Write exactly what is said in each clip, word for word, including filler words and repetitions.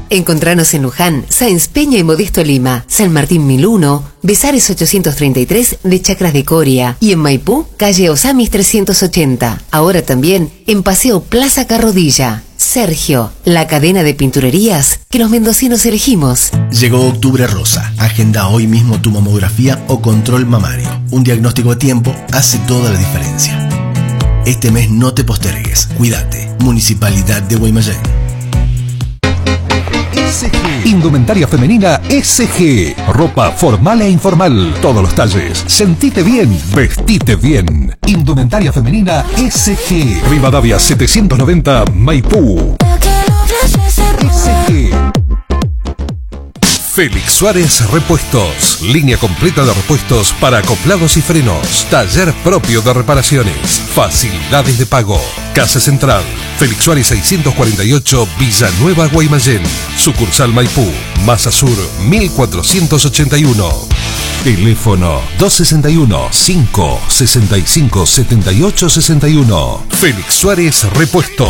Encontranos en Luján, Sáenz Peña y Modesto Lima, San Martín mil uno, Besares ochocientos treinta y tres de Chacras de Coria y en Maipú, calle Osamis trescientos ochenta. Ahora también en Paseo Plaza Carrodilla. Sergio, la cadena de pinturerías que los mendocinos elegimos. Llegó Octubre Rosa. Agenda hoy mismo tu mamografía o control mamario. Un diagnóstico a tiempo hace toda la diferencia. Este mes no te postergues. Cuídate. Municipalidad de Guaymallén. S G. Indumentaria femenina S G. Ropa formal e informal. Todos los talles. Sentite bien. Vestite bien. Indumentaria femenina S G. Rivadavia setecientos noventa, Maipú. S G. Félix Suárez Repuestos. Línea completa de repuestos para acoplados y frenos. Taller propio de reparaciones. Facilidades de pago. Casa Central. Félix Suárez seiscientos cuarenta y ocho, Villanueva, Guaymallén. Sucursal Maipú. Masa Sur mil cuatrocientos ochenta y uno. Teléfono dos sesenta y uno, cinco sesenta y cinco, setenta y ocho sesenta y uno. Félix Suárez Repuestos.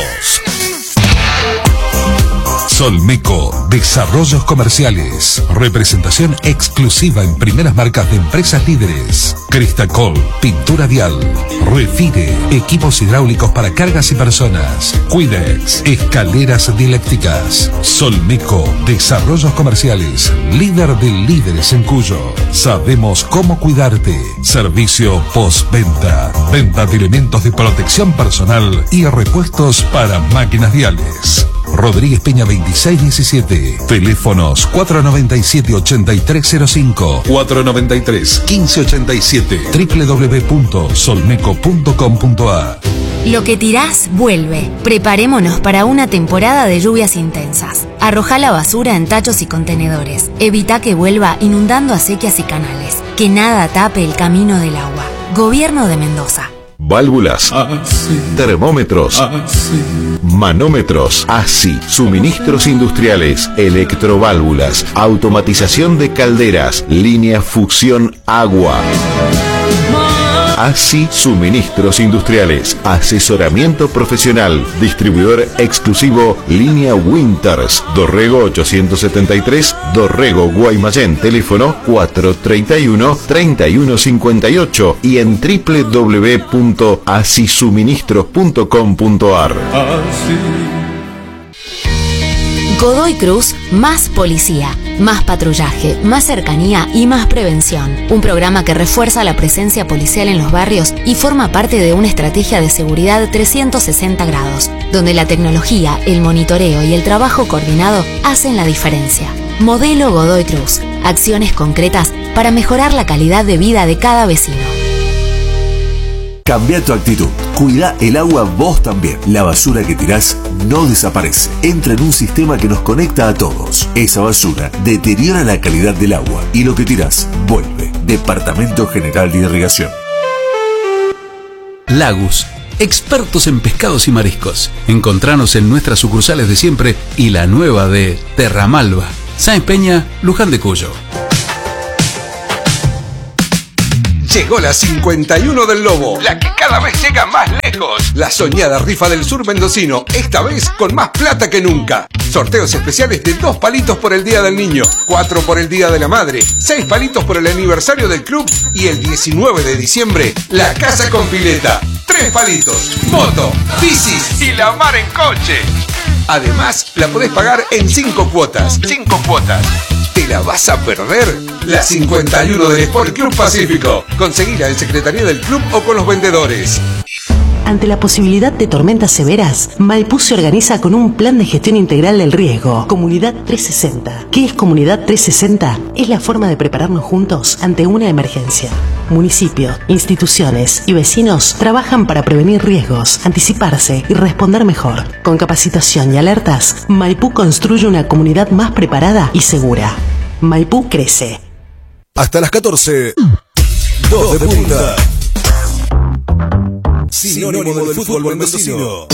Solmeco, desarrollos comerciales, representación exclusiva en primeras marcas de empresas líderes. Cristacol, pintura vial, Refire, equipos hidráulicos para cargas y personas. Cuidex, escaleras dialécticas. Solmeco, desarrollos comerciales, líder de líderes en Cuyo. Sabemos cómo cuidarte. Servicio postventa, venta de elementos de protección personal y repuestos para máquinas viales. Rodríguez Peña veintiséis diecisiete. Teléfonos cuatro noventa y siete, ochenta y tres cero cinco, cuatro noventa y tres, quince ochenta y siete, doble u doble u doble u punto solmeco punto com punto a. Lo que tirás, vuelve. Preparémonos para una temporada de lluvias intensas. Arrojá la basura en tachos y contenedores. Evita que vuelva inundando acequias y canales. Que nada tape el camino del agua. Gobierno de Mendoza. Válvulas, ASI. Termómetros, ASI. Manómetros, ASI. Suministros industriales, electroválvulas, automatización de calderas, línea fusión agua. ASI Suministros Industriales, asesoramiento profesional, distribuidor exclusivo, línea Winters, Dorrego ochocientos setenta y tres, Dorrego, Guaymallén, teléfono cuatro treinta y uno, treinta y uno cincuenta y ocho y en doble u doble u doble u punto asisuministros punto com punto a r. Godoy Cruz, más policía, más patrullaje, más cercanía y más prevención. Un programa que refuerza la presencia policial en los barrios y forma parte de una estrategia de seguridad trescientos sesenta grados, donde la tecnología, el monitoreo y el trabajo coordinado hacen la diferencia. Modelo Godoy Cruz. Acciones concretas para mejorar la calidad de vida de cada vecino. Cambia tu actitud. Cuida el agua vos también. La basura que tirás no desaparece. Entra en un sistema que nos conecta a todos. Esa basura deteriora la calidad del agua y lo que tirás vuelve. Departamento General de Irrigación. Lagus, expertos en pescados y mariscos. Encontranos en nuestras sucursales de siempre y la nueva de Terramalva, Sáenz Peña, Luján de Cuyo. Llegó la cincuenta y uno del Lobo, la que cada vez llega más lejos. La soñada rifa del sur mendocino, esta vez con más plata que nunca. Sorteos especiales de dos palitos por el Día del Niño, cuatro por el Día de la Madre, seis palitos por el aniversario del club y el diecinueve de diciembre, la casa con pileta. Tres palitos, moto, bicis y la mar en coche. Además, la podés pagar en cinco cuotas. Cinco cuotas. ¿Te la vas a perder? La cincuenta y uno del Sport Club Pacífico. Conseguila en Secretaría del Club o con los vendedores. Ante la posibilidad de tormentas severas, Maipú se organiza con un plan de gestión integral del riesgo. Comunidad trescientos sesenta. ¿Qué es Comunidad trescientos sesenta? Es la forma de prepararnos juntos ante una emergencia. Municipio, instituciones y vecinos trabajan para prevenir riesgos, anticiparse y responder mejor. Con capacitación y alertas, Maipú construye una comunidad más preparada y segura. Maipú crece. Hasta las catorce. Dos de punta. Sinónimo del fútbol mendocino.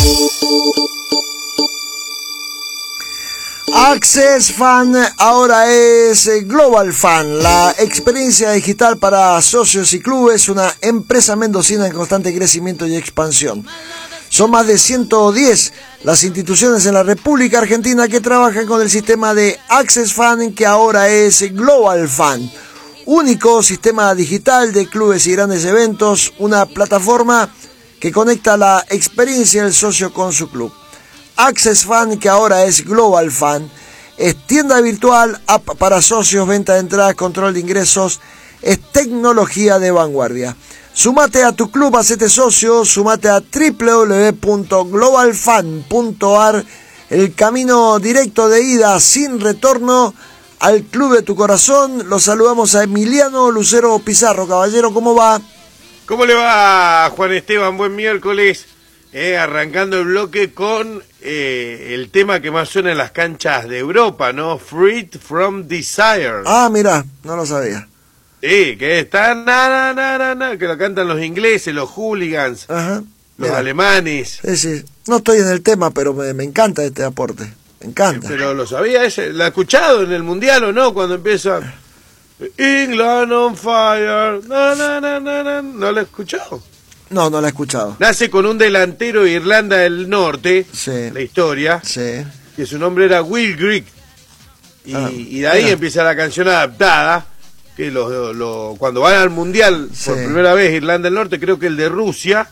Access Fan ahora es Global Fan, la experiencia digital para socios y clubes, una empresa mendocina en constante crecimiento y expansión. Son más de ciento diez las instituciones en la República Argentina que trabajan con el sistema de Access Fan, que ahora es Global Fan. Único sistema digital de clubes y grandes eventos, una plataforma que conecta la experiencia del socio con su club. Access Fan, que ahora es Global Fan, es tienda virtual, app para socios, venta de entradas, control de ingresos, es tecnología de vanguardia. Sumate a tu club, hacete socio, sumate a doble u doble u doble u punto global fan punto a r, el camino directo de ida sin retorno al club de tu corazón. Los saludamos a Emiliano Lucero Pizarro. Caballero, ¿cómo va? ¿Cómo le va, Juan Esteban? Buen miércoles. Eh, arrancando el bloque con eh, el tema que más suena en las canchas de Europa, ¿no? Freed from Desire. Ah, mira, no lo sabía. Sí, que está na, na, na, na, na, que lo cantan los ingleses, los hooligans, Ajá, los mira. alemanes. Sí, sí. No estoy en el tema, pero me, me encanta este aporte. Me encanta. Pero lo sabía ese, ¿la ha escuchado en el Mundial o no? Cuando empieza England on fire, na, na, na, na, na. ¿No lo ha escuchado? No, no la he escuchado. Nace con un delantero de Irlanda del Norte, Sí. la historia, Sí. que su nombre era Will Grigg. Y, Ah, y de ahí mira. empieza la canción adaptada, que lo, lo- cuando van al Mundial por Sí. primera vez Irlanda del Norte, creo que el de Rusia,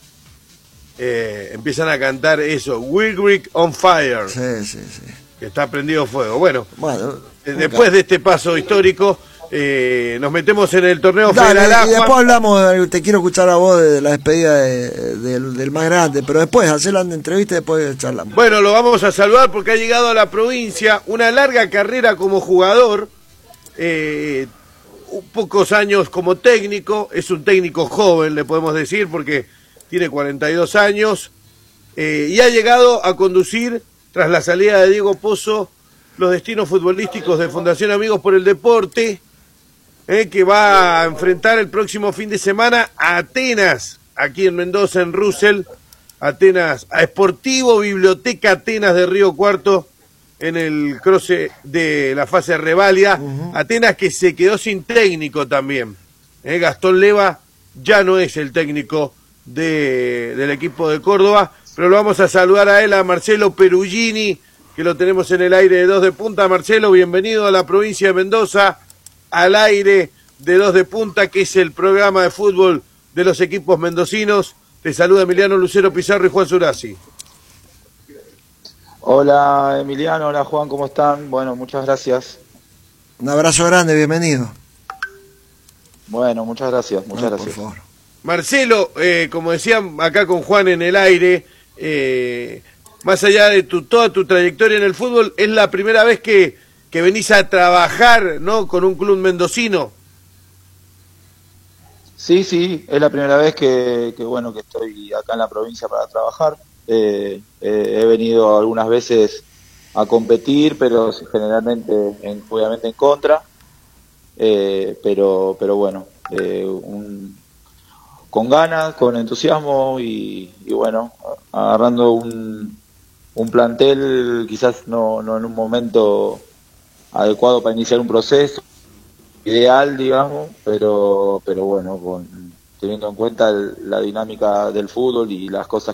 eh, empiezan a cantar eso, Will Grigg on fire, Sí, sí, sí. que está prendido fuego. Bueno, Bueno, eh, después de este paso histórico, eh, nos metemos en el torneo dale, federal. y Juan. después hablamos, de- te quiero escuchar a vos de la despedida de- del, del más grande, pero después hacer la entrevista y después charlamos. Bueno, lo vamos a saludar porque ha llegado a la provincia, una larga carrera como jugador, eh, pocos años como técnico, es un técnico joven, le podemos decir, porque tiene cuarenta y dos años, eh, y ha llegado a conducir, tras la salida de Diego Pozo, los destinos futbolísticos de Fundación Amigos por el Deporte, eh, que va a enfrentar el próximo fin de semana a Atenas, aquí en Mendoza, en Russell, Atenas, a Sportivo Biblioteca Atenas de Río Cuarto, en el cruce de la fase revalia. Uh-huh. Atenas que se quedó sin técnico también. Eh, Gastón Leva ya no es el técnico de, del equipo de Córdoba, pero lo vamos a saludar a él, a Marcelo Perugini, que lo tenemos en el aire de Dos de Punta. Marcelo, bienvenido a la provincia de Mendoza, al aire de Dos de Punta, que es el programa de fútbol de los equipos mendocinos. Te saluda Emiliano Lucero Pizarro y Juan Surasi. Hola Emiliano, hola Juan, ¿cómo están? Bueno, muchas gracias. Un abrazo grande, bienvenido. Bueno, muchas gracias, muchas No, gracias. por favor. Marcelo, eh, como decía acá con Juan en el aire, eh, más allá de tu, toda tu trayectoria en el fútbol, es la primera vez que, que venís a trabajar, ¿no?, con un club mendocino. Sí, sí, es la primera vez que, que bueno, que estoy acá en la provincia para trabajar. Eh, eh, he venido algunas veces a competir, pero generalmente, en, obviamente en contra. Eh, pero, pero bueno, eh, un, con ganas, con entusiasmo y, y bueno, agarrando un, un plantel quizás no, no en un momento adecuado para iniciar un proceso ideal, digamos, pero, pero bueno, con, teniendo en cuenta el, la dinámica del fútbol y las cosas